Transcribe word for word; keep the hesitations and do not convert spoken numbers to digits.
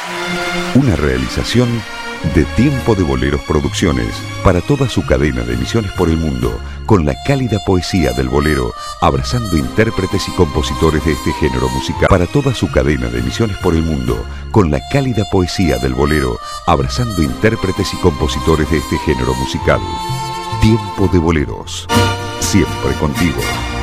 Una realización de Tiempo de Boleros Producciones para toda su cadena de emisiones por el mundo, con la cálida poesía del bolero, abrazando intérpretes y compositores de este género musical. Para toda su cadena de emisiones por el mundo, con la cálida poesía del bolero, abrazando intérpretes y compositores de este género musical. Tiempo de Boleros, siempre contigo.